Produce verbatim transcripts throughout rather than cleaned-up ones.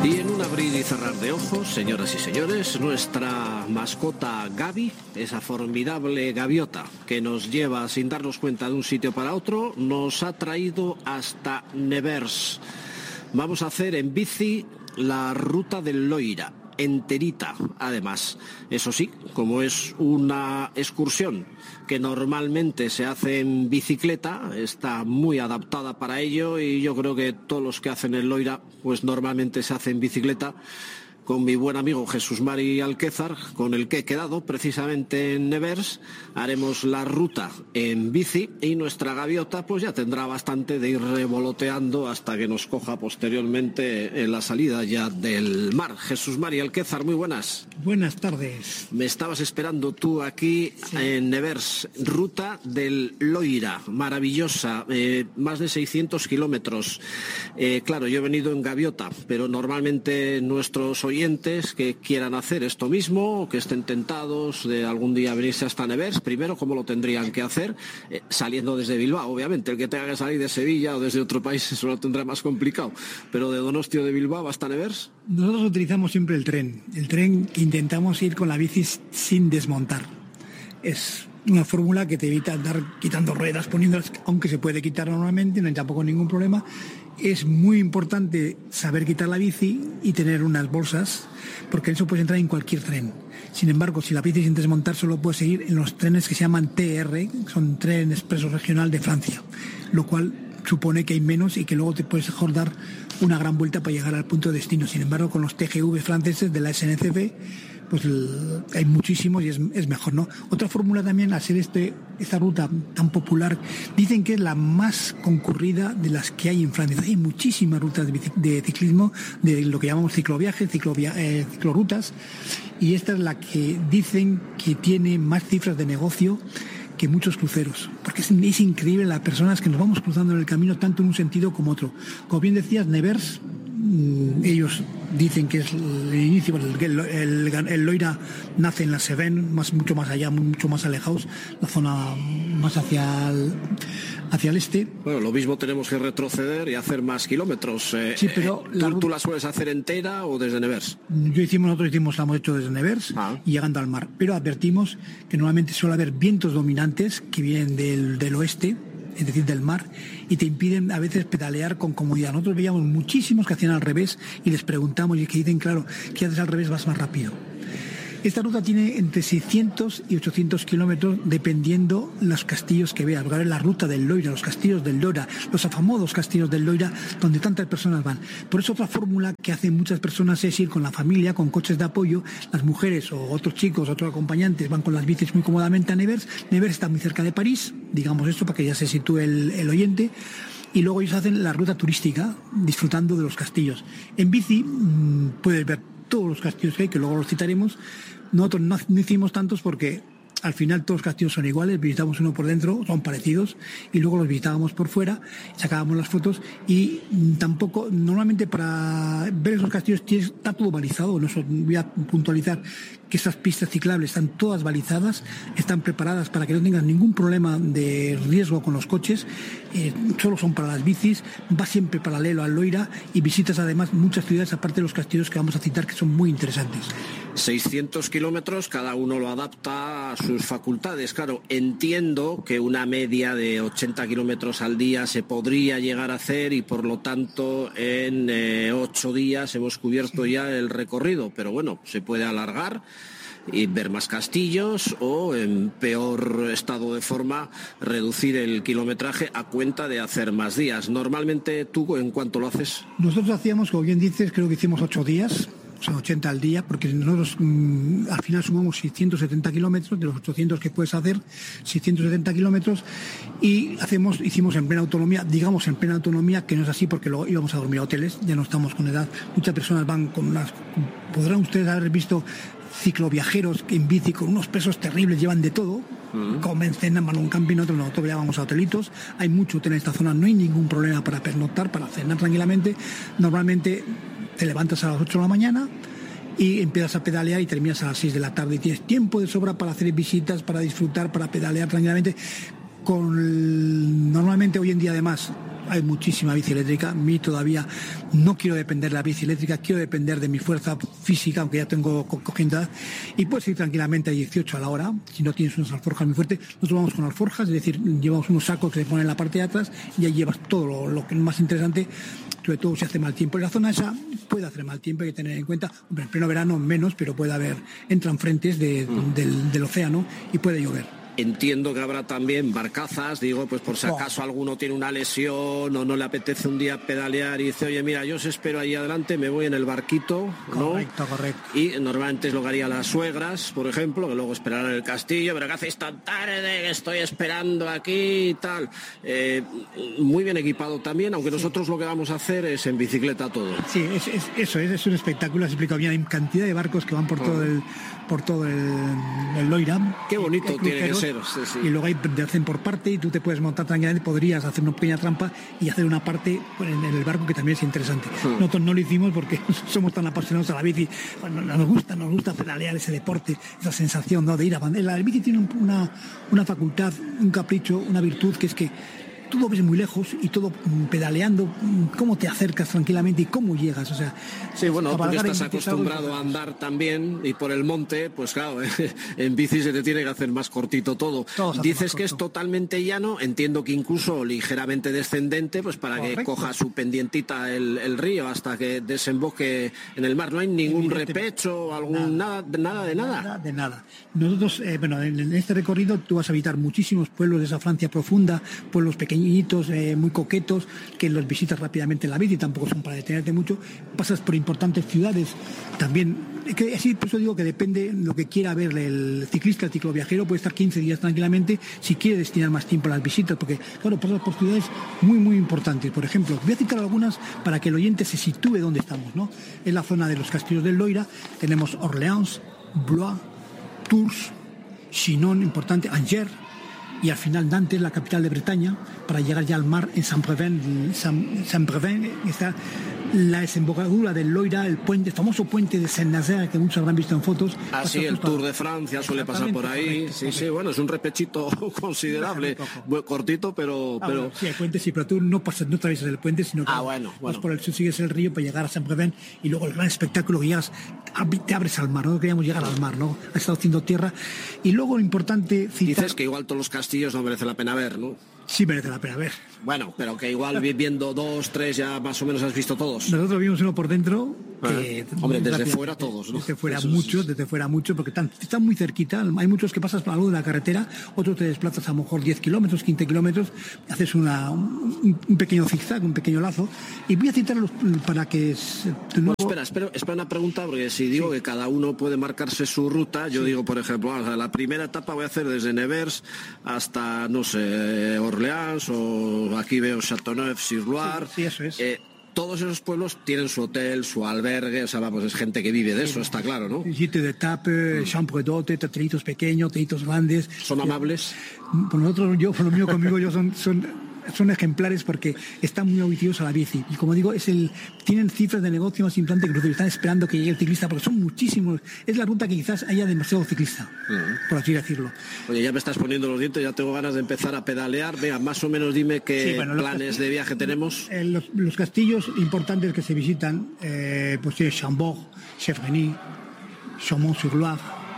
Y en un abrir y cerrar de ojos, señoras y señores, nuestra mascota Gaby, esa formidable gaviota que nos lleva sin darnos cuenta de un sitio para otro, nos ha traído hasta Nevers. Vamos a hacer en bici la ruta del Loira, enterita además. Eso sí, como es una excursión que normalmente se hace en bicicleta, está muy adaptada para ello, y yo creo que todos los que hacen el Loira pues normalmente se hace en bicicleta. Con mi buen amigo Jesús Mari Alquézar, con el que he quedado precisamente en Nevers, haremos la ruta en bici, y nuestra gaviota pues ya tendrá bastante de ir revoloteando hasta que nos coja posteriormente en la salida ya del mar. Jesús Mari Alquézar, muy buenas. Buenas tardes. Me estabas esperando tú aquí, sí, en Nevers, ruta del Loira, maravillosa, eh, más de seiscientos kilómetros. Eh, claro, yo he venido en gaviota, pero normalmente nuestros oyentes que quieran hacer esto mismo, que estén tentados de algún día venirse hasta Nevers, primero, ¿cómo lo tendrían que hacer? Eh, saliendo desde Bilbao, obviamente. El que tenga que salir de Sevilla o desde otro país, eso lo tendrá más complicado. Pero de Donosti o de Bilbao hasta Nevers. Nosotros utilizamos siempre el tren. El tren que intentamos ir con la bici sin desmontar. Es una fórmula que te evita andar quitando ruedas, poniéndolas, aunque se puede quitar normalmente, no hay tampoco ningún problema. Es muy importante saber quitar la bici y tener unas bolsas, porque eso puedes entrar en cualquier tren. Sin embargo, si la bici sin desmontar, solo puedes seguir en los trenes que se llaman T R, son Tren Expreso Regional de Francia, lo cual supone que hay menos y que luego te puedes mejor dar una gran vuelta para llegar al punto de destino. Sin embargo, con los T G V franceses de la S N C F, pues el, hay muchísimos y es, es mejor, ¿no? Otra fórmula también, al ser este, esta ruta tan popular, dicen que es la más concurrida de las que hay en Francia. Hay muchísimas rutas de, de ciclismo, de lo que llamamos cicloviajes, ciclovia, eh, ciclorutas, y esta es la que dicen que tiene más cifras de negocio que muchos cruceros, porque es, es increíble las personas que nos vamos cruzando en el camino, tanto en un sentido como otro. Como bien decías, Nevers, ellos dicen que es el inicio, el, el, el Loira nace en la Cevennes, más, mucho más allá, mucho más alejados, la zona más hacia el, hacia el este. Bueno, lo mismo tenemos que retroceder y hacer más kilómetros. Eh, sí, pero ¿tú, la... ¿Tú la sueles hacer entera o desde Nevers? Yo hicimos, nosotros hicimos, la hemos hecho desde Nevers ah. y llegando al mar, pero advertimos que normalmente suele haber vientos dominantes que vienen del, del oeste, es decir, del mar, y te impiden a veces pedalear con comodidad. Nosotros veíamos muchísimos que hacían al revés y les preguntamos y que dicen, claro, que haces al revés vas más rápido. Esta ruta tiene entre seiscientos y ochocientos kilómetros dependiendo los castillos que veas. La ruta del Loira, los castillos del Loira, los afamados castillos del Loira, donde tantas personas van. Por eso otra fórmula que hacen muchas personas es ir con la familia, con coches de apoyo. Las mujeres o otros chicos, otros acompañantes van con las bicis muy cómodamente a Nevers. Nevers está muy cerca de París, digamos esto para que ya se sitúe el, el oyente. Y luego ellos hacen la ruta turística disfrutando de los castillos. En bici mmm, puedes ver todos los castillos que hay, que luego los citaremos. Nosotros no, no hicimos tantos porque al final todos los castillos son iguales, visitamos uno por dentro, son parecidos, y luego los visitábamos por fuera, sacábamos las fotos, y tampoco, normalmente para ver esos castillos está todo balizado. No voy a puntualizar que esas pistas ciclables están todas balizadas, están preparadas para que no tengas ningún problema de riesgo con los coches, eh, solo son para las bicis, va siempre paralelo al Loira, y visitas además muchas ciudades aparte de los castillos que vamos a citar, que son muy interesantes. seiscientos kilómetros, cada uno lo adapta a sus facultades. Claro, entiendo que una media de ochenta kilómetros al día se podría llegar a hacer, y por lo tanto en eh, ocho días hemos cubierto ya el recorrido, pero bueno, se puede alargar y ver más castillos, o en peor estado de forma reducir el kilometraje a cuenta de hacer más días. Normalmente, ¿tú en cuánto lo haces? Nosotros hacíamos, como bien dices, creo que hicimos ocho días, o sea, ochenta al día, porque nosotros mmm, al final sumamos seiscientos setenta kilómetros, de los ochocientos que puedes hacer, seiscientos setenta kilómetros, y hacemos, hicimos en plena autonomía, digamos en plena autonomía, que no es así porque luego íbamos a dormir a hoteles, ya no estamos con edad, muchas personas van con unas, podrán ustedes haber visto cicloviajeros en bici con unos pesos terribles, llevan de todo, uh-huh. comen, cenan, van a un camping, nosotros nosotros vamos a hotelitos, hay mucho hotel en esta zona, no hay ningún problema para pernoctar, para cenar tranquilamente. Normalmente te levantas a las ocho de la mañana y empiezas a pedalear y terminas a las seis de la tarde, y tienes tiempo de sobra para hacer visitas, para disfrutar, para pedalear tranquilamente. Con el... Normalmente hoy en día además hay muchísima bici eléctrica. A mí todavía no quiero depender de la bici eléctrica, quiero depender de mi fuerza física, aunque ya tengo cogiendo edad, y puedes ir tranquilamente a dieciocho a la hora, si no tienes unas alforjas muy fuertes. Nosotros vamos con alforjas, es decir, llevamos unos sacos que se ponen en la parte de atrás y ahí llevas todo lo, lo que es más interesante, sobre todo si hace mal tiempo. En la zona esa puede hacer mal tiempo, hay que tener en cuenta, hombre, en pleno verano menos, pero puede haber, entran frentes de, mm. del, del océano y puede llover. Entiendo que habrá también barcazas, digo, pues por si acaso oh. alguno tiene una lesión o no le apetece un día pedalear y dice, oye, mira, yo os espero ahí adelante, me voy en el barquito, ¿no? Correcto, correcto. Y normalmente es lo que harían las suegras, por ejemplo, que luego esperarán en el castillo, pero ¿qué hacéis tan tarde? Que estoy esperando aquí y tal. Eh, muy bien equipado también, aunque sí. nosotros lo que vamos a hacer es en bicicleta todo. Sí, es, es, eso es, es un espectáculo, has explicado bien, hay cantidad de barcos que van por oh. todo el por todo el, el Loira. Qué bonito tiene que ser. Sí, sí. Y luego hay, te hacen por parte y tú te puedes montar tranquilamente, podrías hacer una pequeña trampa y hacer una parte en el barco que también es interesante. Sí. Nosotros no lo hicimos porque somos tan apasionados a la bici. Bueno, nos gusta, nos gusta pedalear ese deporte, esa sensación, ¿no?, de ir a bandera. La bici tiene una, una facultad, un capricho, una virtud, que es que tú lo ves muy lejos y todo pedaleando, cómo te acercas tranquilamente y cómo llegas, o sea... Sí, bueno, porque estás acostumbrado a andar también y por el monte, pues claro, en bici se te tiene que hacer más cortito todo. todo Dices que es totalmente llano, entiendo que incluso ligeramente descendente, pues para Correcto. que coja su pendientita el, el río hasta que desemboque en el mar. No hay ningún repecho, algún nada, nada, nada de nada. Nada de nada. Nosotros, eh, bueno, en este recorrido tú vas a visitar muchísimos pueblos de esa Francia profunda, pueblos pequeños, Eh, muy coquetos, que los visitas rápidamente en la bici, tampoco son para detenerte mucho, pasas por importantes ciudades también, que así por eso digo que depende lo que quiera ver el ciclista, el cicloviajero, puede estar quince días tranquilamente si quiere destinar más tiempo a las visitas, porque claro, pasas por ciudades muy muy importantes. Por ejemplo, voy a citar algunas para que el oyente se sitúe donde estamos, ¿no? En la zona de los castillos del Loira tenemos Orléans, Blois, Tours, Chinon, importante, Angers, y al final Nantes, la capital de Bretaña, para llegar ya al mar en Saint-Brévin. Saint-Brévin está la desembocadura del Loira, el puente, el famoso puente de Saint-Nazaire, que muchos habrán visto en fotos. Ah, sí, el Tour de Francia suele pasar por ahí. Correcto, sí, correcto. sí, bueno, es un repechito considerable, muy cortito, pero... Ah, pero... Bueno, sí, el puente sí, pero tú no pasas, no atraviesas el puente, sino que ah, bueno, vas bueno. por el sur, sigues el río para llegar a Saint-Brévin, y luego el gran espectáculo que llegas, te abres al mar, no queríamos llegar al mar, ¿no? Ha estado haciendo tierra. Y luego lo importante... Citar... Dices que igual todos los castillos no merece la pena ver, ¿no? Sí merece la pena ver. Bueno, pero que igual viendo dos, tres, ya más o menos has visto todos. Nosotros vimos uno por dentro. Que, eh, hombre, desde rápido, fuera todos, ¿no? Desde fuera Eso muchos, es... desde fuera muchos, porque están, están muy cerquita. Hay muchos que pasas por algo de la carretera, otros te desplazas a lo mejor diez kilómetros, quince kilómetros, haces una, un, un pequeño zigzag, un pequeño lazo. Y voy a citarlos para que... Nuevo... No, espera, espera, espera una pregunta, porque si digo sí. que cada uno puede marcarse su ruta, yo sí. digo, por ejemplo, la primera etapa voy a hacer desde Nevers hasta, no sé, Orleans, o aquí veo Châteauneuf-sur-Loire. Sí, sí, eso es. Eh, todos esos pueblos tienen su hotel, su albergue, o sea, vamos, es gente que vive de eso, está claro, ¿no? Sitio de tape, mm. chambre d'hôte, hotelitos pequeños, hotelitos grandes. ¿Son amables? Por nosotros, yo, por lo mío, conmigo, yo son... son son ejemplares porque están muy auditivos a la bici y como digo es el tienen cifras de negocio más importantes que nosotros, están esperando que llegue el ciclista porque son muchísimos, es la ruta que quizás haya demasiado ciclista, uh-huh. por así decirlo. Oye, ya me estás poniendo los dientes, ya tengo ganas de empezar a pedalear. Venga, más o menos dime qué sí, bueno, planes de viaje tenemos. Eh, los, los castillos importantes que se visitan, eh, pues sí, Chambord, Chevrenis, Chaumont-sur-Loire,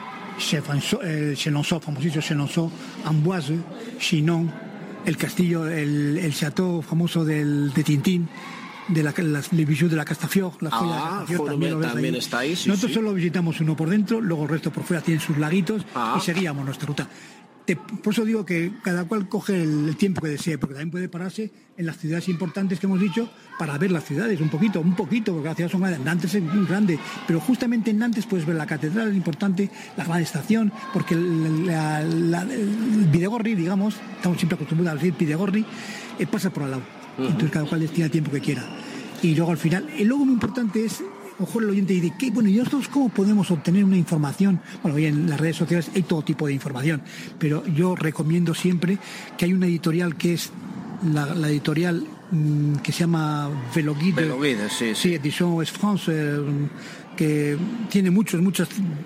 Chenonceau, famosísimo Chenonceau, Amboise, Chinon, el castillo, el, el chateau famoso del, de Tintín, de la, las Le Bijou de la Castafiore, la joya ah, de Castafiore, también, lo ves también ahí. Está ahí. Sí, Nosotros sí. solo visitamos uno por dentro, luego el resto por fuera tienen sus laguitos ah. y seguíamos nuestra ruta. Te, por eso digo que cada cual coge el, el tiempo que desee, porque también puede pararse en las ciudades importantes que hemos dicho para ver las ciudades, un poquito, un poquito, porque las ciudades son grandes. Nantes es muy grande, pero justamente en Nantes puedes ver la catedral, es importante, la gran estación, porque el, la, la, el Bidegorri, digamos, estamos siempre acostumbrados a decir Bidegorri, eh, pasa por al lado. Uh-huh. Entonces cada cual destina el tiempo que quiera. Y luego al final, y luego muy importante es... Ojo, el oyente dice, ¿qué? Bueno, ¿y nosotros cómo podemos obtener una información? Bueno, hoy en las redes sociales hay todo tipo de información, pero yo recomiendo siempre que hay una editorial que es la, la editorial mmm, que se llama Veloguide. Veloguide, sí. Sí, Edition Ouest France, eh, que tiene muchos, muchas...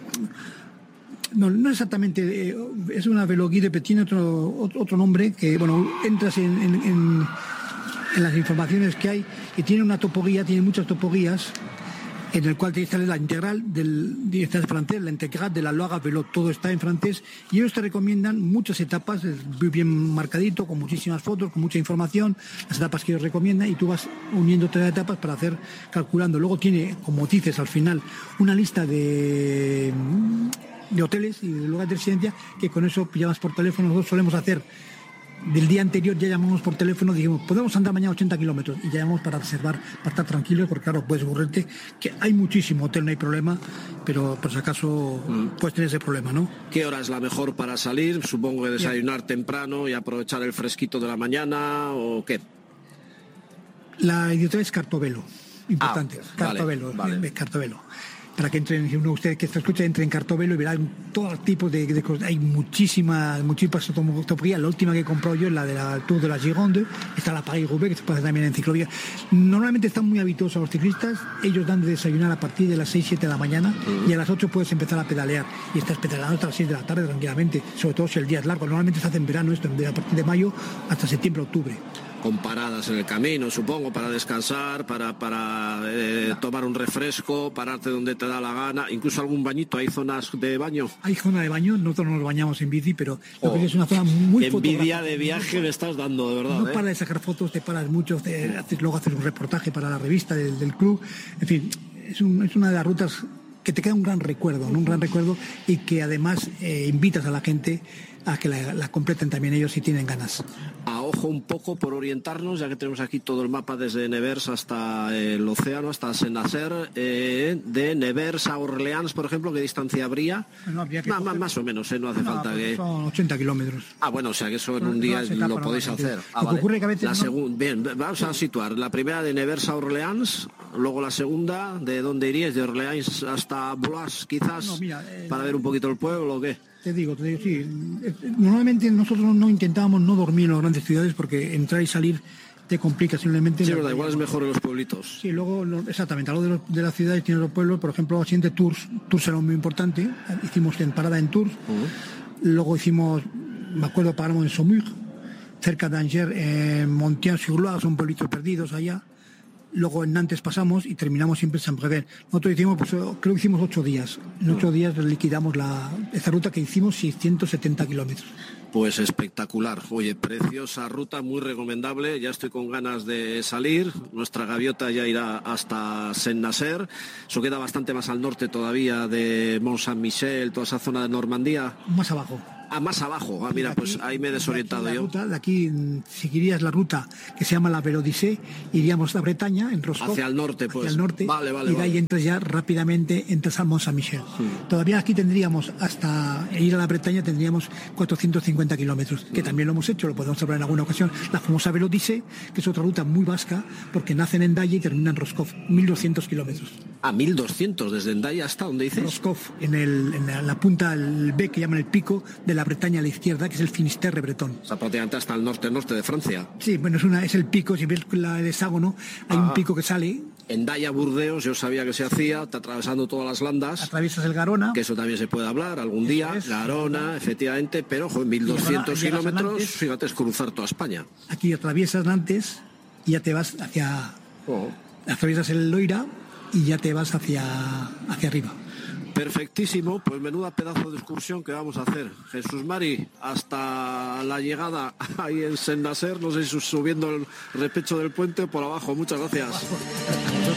No, no exactamente, eh, es una Veloguide, pero tiene otro, otro nombre que, bueno, entras en... en, en en las informaciones que hay, y tiene una topoguía, tiene muchas topoguías, en el cual te sale la integral del de francés, la integral de la Loire Velo, todo está en francés, y ellos te recomiendan muchas etapas, muy bien marcadito, con muchísimas fotos, con mucha información, las etapas que ellos recomiendan, y tú vas uniendo tres etapas para hacer, calculando. Luego tiene, como dices al final, una lista de, de hoteles y de lugares de residencia, que con eso llamas por teléfono. Nosotros solemos hacer del día anterior, ya llamamos por teléfono, dijimos, podemos andar mañana ochenta kilómetros, y ya llamamos para reservar, para estar tranquilos, porque claro, puedes ocurrirte que hay muchísimo hotel, no hay problema, pero por si acaso mm. puedes tener ese problema, ¿no? ¿Qué hora es la mejor para salir? Supongo que desayunar ya temprano y aprovechar el fresquito de la mañana, ¿o qué? La idiota es Cartovelo, importante, ah, Cartovelo, vale, vale. Cartovelo. Para que entren, si uno usted que está escucha, entre en Cartovelo y verá todo tipo de, de cosas. Hay muchísimas, muchísimas topografías. La última que he comprado yo es la de la Tour de la Gironde. Está la Paris-Roubaix, que se puede hacer también en ciclovía. Normalmente están muy habituados a los ciclistas. Ellos dan de desayunar a partir de las seis, siete de la mañana, uh-huh. y a las ocho puedes empezar a pedalear. Y estás pedaleando hasta las seis de la tarde tranquilamente, sobre todo si el día es largo. Normalmente se hace en verano esto, a partir de mayo hasta septiembre, octubre. Con paradas en el camino, supongo, para descansar, para, para eh, tomar un refresco, pararte donde te da la gana, incluso algún bañito. ¿Hay zonas de baño? Hay zona de baño, nosotros no nos bañamos en bici, pero oh, lo que es una zona muy fotográfica. Envidia de viaje me estás dando, de verdad. No ¿eh? para de sacar fotos, te paras mucho, te, haces, luego haces un reportaje para la revista del, del club. En fin, es, un, es una de las rutas que te queda un gran recuerdo, ¿no? Un gran recuerdo, y que además eh, invitas a la gente a que la, la completen también ellos si tienen ganas. A ojo un poco por orientarnos, ya que tenemos aquí todo el mapa desde Nevers hasta el océano, hasta Saint-Nazaire, eh, de Nevers a Orleans, por ejemplo, ¿qué distancia habría? Bueno, habría que más, coger... más o menos, ¿eh? No hace no, falta que... Son ochenta kilómetros. Ah, bueno, o sea que eso en un día no, lo podéis no hacer. Ah, lo que ocurre que a veces... La no... segun... Bien, vamos a situar. La primera de Nevers a Orleans, luego la segunda, ¿de dónde iríais? ¿De Orleans hasta Blois, quizás? No, mira, eh... para ver un poquito el pueblo, ¿o qué? Te digo, te digo, sí. Normalmente nosotros no intentábamos no dormir en las grandes ciudades, porque entrar y salir te complica simplemente. Sí, verdad, igual es mejor en los pueblitos. Sí, luego, exactamente, a lo de, los, de las ciudades tiene los pueblos, por ejemplo, el siguiente Tours, Tours era muy importante, hicimos en parada en Tours, uh-huh. Luego hicimos, me acuerdo, paramos en Saumur, cerca de Angers, en Montier-sur-Loire, son pueblitos perdidos allá. Luego en Nantes pasamos y terminamos siempre en Saint-Brévin. Nosotros hicimos, pues, creo que hicimos ocho días. En ocho días liquidamos la, esta ruta, que hicimos seiscientos setenta kilómetros. Pues espectacular. Oye, preciosa ruta, muy recomendable. Ya estoy con ganas de salir. Nuestra gaviota ya irá hasta Saint-Nazaire. Eso queda bastante más al norte todavía de Mont-Saint-Michel, toda esa zona de Normandía. Más abajo. Ah, más abajo. Ah, mira, aquí, pues ahí me he desorientado de yo. Ruta, de aquí seguirías la ruta que se llama la Vélodyssée, iríamos a Bretaña, en Roscoff. Hacia el norte, pues. Hacia el norte, vale, vale, y de ahí vale. entras ya rápidamente, entras a Mont-Saint-Michel. Hmm. Todavía aquí tendríamos, hasta ir a la Bretaña, tendríamos cuatrocientos cincuenta kilómetros, que hmm. también lo hemos hecho, lo podemos hablar en alguna ocasión. La famosa Vélodyssée, que es otra ruta muy vasca, porque nace en Hendaye y termina en Roscoff, mil doscientos kilómetros. Ah, mil doscientos, desde Hendaye hasta, ¿dónde dices? Roscoff, en, el, en la, la punta, el B, que llaman el pico de la Bretaña a la izquierda, que es el Finisterre bretón. O sea, prácticamente hasta el norte, norte de Francia. Sí, bueno, es, una, es el pico, si ves la, el hexágono, hay ah. un pico que sale. Hendaye a Burdeos, yo sabía que se hacía, te atravesando todas las landas. Atraviesas el Garona. Que eso también se puede hablar algún día. Es. Garona, efectivamente, pero joder, mil doscientos kilómetros, fíjate, es cruzar toda España. Aquí atraviesas Nantes y ya te vas hacia... Oh. Atraviesas el Loira y ya te vas hacia, hacia arriba. Perfectísimo, pues menuda pedazo de excursión que vamos a hacer. Jesús Mari, hasta la llegada ahí en Saint-Nazaire, no sé si subiendo el repecho del puente o por abajo. Muchas gracias.